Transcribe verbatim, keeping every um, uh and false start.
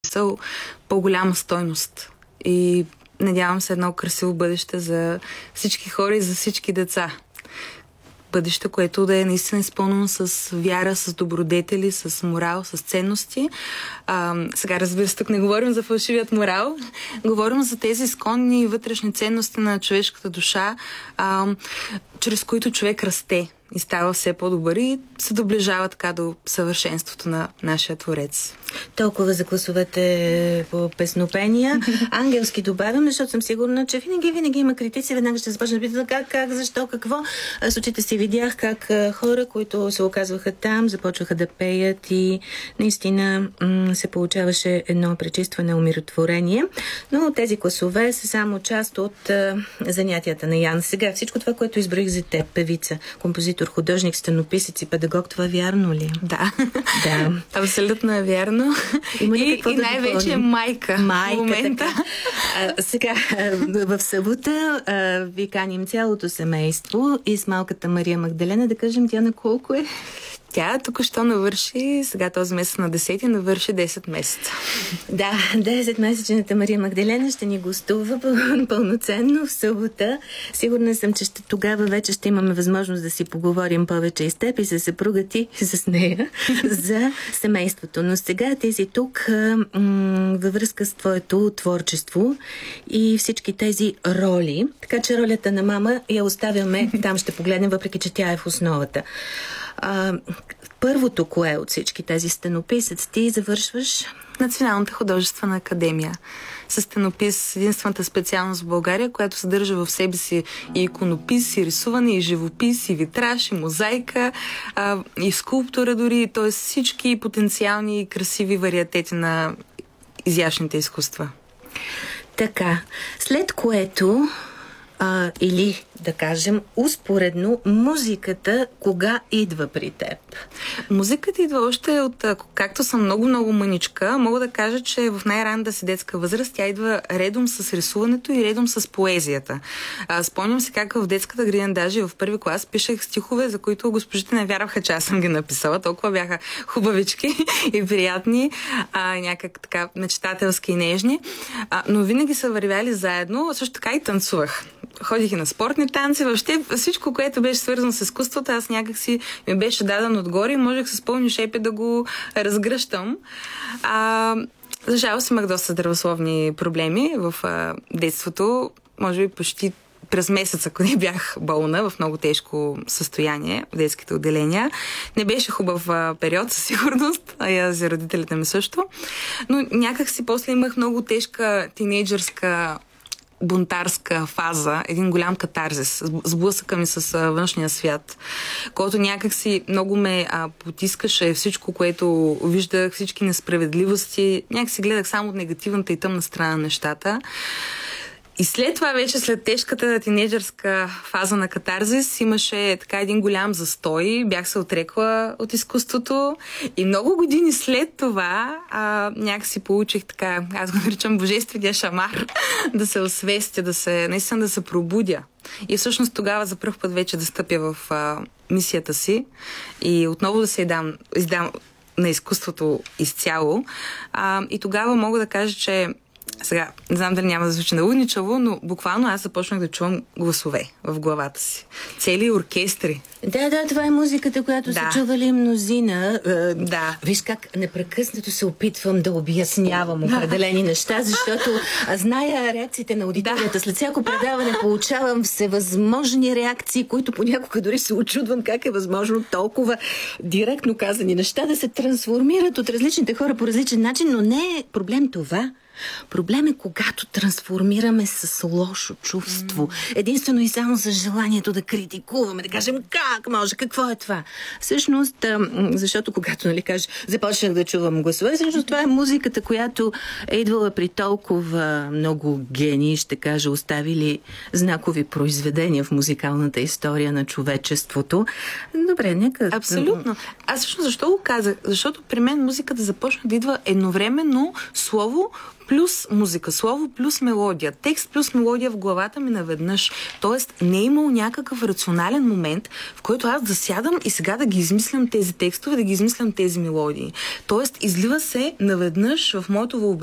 са по-голяма стойност. И надявам се едно красиво бъдеще за всички хора и за всички деца. Бъдеще, което да е наистина изпълнено с вяра, с добродетели, с морал, с ценности. А, сега, разбира се, тук не говорим за фалшивият морал, говорим за тези изконни вътрешни ценности на човешката душа, а, чрез които човек расте и става все по-добър и се доближава така до съвършенството на нашия Творец. Толкова за класовете по песнопения. Ангелски добавям, защото съм сигурна, че винаги, винаги има критици. Веднага ще започнат да питат как, как, защо, какво. С очите си видях как хора, които се оказваха там, започваха да пеят и наистина м- се получаваше едно пречистване, умиротворение. Но тези класове са само част от а, занятията на Ян. Сега всичко това, което изброих за теб, певица, композитор, художник, стенописец и педагог, това вярно ли? Да. Да. Абсолютно е вярно. Има ли и какво и да най-вече майка. Майка, в момента. а, сега, в събота а, ви каним цялото семейство и с малката Мария Магдалена, да кажем, тя на колко е? Тя току-що навърши, сега този месец на десети, навърши десет месеца. Да, десетмесечната Мария Магдалена ще ни гостува пълноценно в събота. Сигурна съм, че ще, тогава вече ще имаме възможност да си поговорим повече и с теб и с съпруга ти, с нея, за семейството. Но сега ти си тук м- във връзка с твоето творчество и всички тези роли. Така че ролята на мама я оставяме, там ще погледнем, въпреки че тя е в основата. А, първото кое от всички тези стенописец ти завършваш? Националната художествена академия. С стенопис, единствената специалност в България, която съдържа в себе си и иконопис, и рисуване, и живопис, и витраж, и мозайка, а, и скулптура дори, т.е. всички потенциални и красиви вариатети на изящните изкуства. Така, след което а, или да кажем, успоредно музиката кога идва при теб? Музиката идва още от, както съм много-много мъничка, мога да кажа, че в най-ранната си детска възраст тя идва редом с рисуването и редом с поезията. А, спомням се как в детската градина, даже в първи клас, пишех стихове, за които госпожите не вярваха, че аз съм ги написала. Толкова бяха хубавички и приятни, а, някак така мечтателски и нежни. А, но винаги са вървяли заедно, също така и танцувах. Ходих и на спортни танци, въобще всичко, което беше свързано с изкуството, аз някак си ми беше дадено отгоре и можех с пълни шепи да го разгръщам. А, за жалост имах доста здравословни проблеми в а, детството, може би почти през месец, ако не бях болна, в много тежко състояние в детските отделения. Не беше хубав а, период, със сигурност, а и за родителите ми също. Но някак си после имах много тежка тинейджърска бунтарска фаза, един голям катарзис, сблъсъка ми с а, външния свят, който някак си много ме а, потискаше всичко, което виждах, всички несправедливости, някак си гледах само от негативната и тъмна страна на нещата. И след това вече, след тежката тинейджърска фаза на катарзис, имаше така един голям застой, бях се отрекла от изкуството и много години след това а, някак си получих така, аз го наричам божествения шамар, да се освестя, да се, наистина да се пробудя. И всъщност тогава за пръв път вече да стъпя в а, мисията си и отново да се издам, издам на изкуството изцяло. А, и тогава мога да кажа, че сега, не знам дали няма да звучи наудничаво, но буквално аз започнах да чувам гласове в главата си. Цели оркестри. Да, да, това е музиката, която да. са чували мнозина. Е, да. Виж как непрекъснато се опитвам да обяснявам определени неща, защото зная реакциите на аудиторията. Да. След всяко предаване получавам всевъзможни реакции, които понякога дори се очудвам как е възможно толкова директно казани неща да се трансформират от различните хора по различен начин, но не е проблем това. Проблем е, когато трансформираме с лошо чувство. Mm. Единствено и само с желанието да критикуваме, да кажем как може, какво е това. Всъщност, защото когато, нали, кажа, започнах да чувам гласове, всъщност това е музиката, която е идвала при толкова много гении, ще кажа, оставили знакови произведения в музикалната история на човечеството. Добре, нека... Абсолютно. Аз всъщност защо го казах? Защото при мен музиката започна да идва едновременно слово плюс музика, слово плюс мелодия, текст плюс мелодия в главата ми наведнъж. Тоест не е имал някакъв рационален момент, в който аз да сядам и сега да ги измислям тези текстове, да ги измислям тези мелодии. Тоест излива се наведнъж в моето въображение